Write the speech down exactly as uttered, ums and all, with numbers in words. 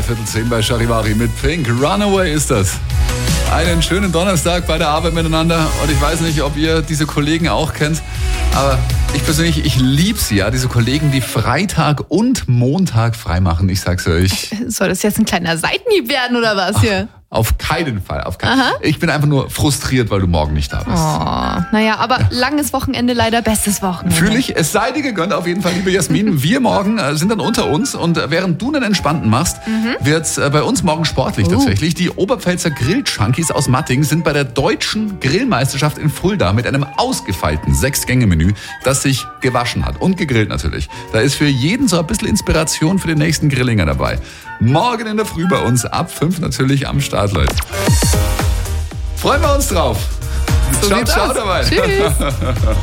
Viertel zehn bei Charivari mit Pink. Runaway ist das. Einen schönen Donnerstag bei der Arbeit miteinander. Und ich weiß nicht, ob ihr diese Kollegen auch kennt, aber ich persönlich, ich liebe sie, ja, diese Kollegen, die Freitag und Montag freimachen. Ich sag's euch. Soll das jetzt ein kleiner Seitenhieb werden oder was hier? Ach, auf keinen Fall. Auf keinen. Ich bin einfach nur frustriert, weil du morgen nicht da bist. Oh, naja, aber ja. Langes Wochenende leider, bestes Wochenende. Fühle ich, es sei dir gegönnt auf jeden Fall, liebe Jasmin. Wir morgen äh, sind dann unter uns und äh, während du einen entspannten machst, mhm. wird's äh, bei uns morgen sportlich uh. tatsächlich. Die Oberpfälzer Grill-Junkies aus Matting sind bei der deutschen Grillmeisterschaft in Fulda mit einem ausgefeilten Sechs-Gänge-Menü, das sich gewaschen hat und gegrillt natürlich. Da ist für jeden so ein bisschen Inspiration für den nächsten Grillinger dabei. Morgen in der Früh bei uns ab fünf natürlich am Start, Leute. Freuen wir uns drauf. So ciao, ciao dabei. Tschüss.